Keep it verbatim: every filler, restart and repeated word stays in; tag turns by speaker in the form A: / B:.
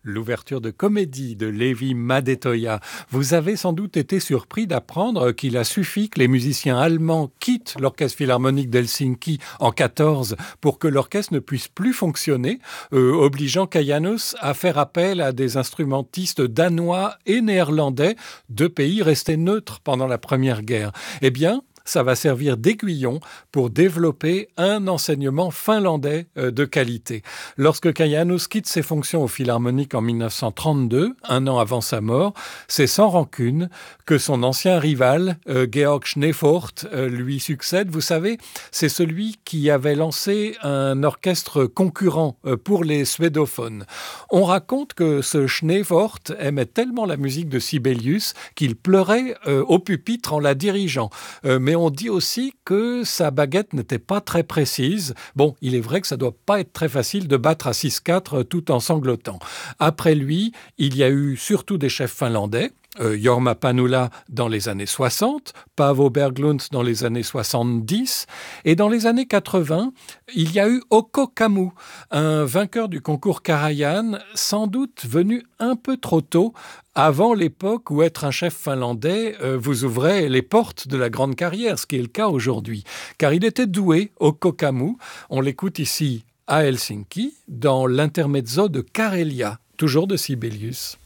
A: L'ouverture de comédie de Leevi Madetoja. Vous avez sans doute été surpris d'apprendre qu'il a suffi que les musiciens allemands quittent l'Orchestre Philharmonique d'Helsinki en quatorze pour que l'orchestre ne puisse plus fonctionner, euh, obligeant Kajanus à faire appel à des instrumentistes danois et néerlandais, deux pays restés neutres pendant la Première Guerre. Eh bien, ça va servir d'aiguillon pour développer un enseignement finlandais de qualité. Lorsque Kajanus quitte ses fonctions au Philharmonique en dix-neuf cent trente-deux, un an avant sa mort, c'est sans rancune que son ancien rival, euh, Georg Schneefort, euh, lui succède. Vous savez, c'est celui qui avait lancé un orchestre concurrent euh, pour les suédophones. On raconte que ce Schneefort aimait tellement la musique de Sibelius qu'il pleurait euh, au pupitre en la dirigeant. Euh, mais on dit aussi que sa baguette n'était pas très précise. Bon, il est vrai que ça ne doit pas être très facile de battre à six quatre tout en sanglotant. Après lui, il y a eu surtout des chefs finlandais. Euh, Jorma Panula dans les années soixante, Paavo Berglund dans les années soixante-dix, et dans les années quatre-vingts, il y a eu Occo Kammu, un vainqueur du concours Karajan, sans doute venu un peu trop tôt, avant l'époque où être un chef finlandais euh, vous ouvrait les portes de la grande carrière, ce qui est le cas aujourd'hui. Car il était doué, Occo Kammu, on l'écoute ici à Helsinki, dans l'intermezzo de Karelia, toujours de Sibelius.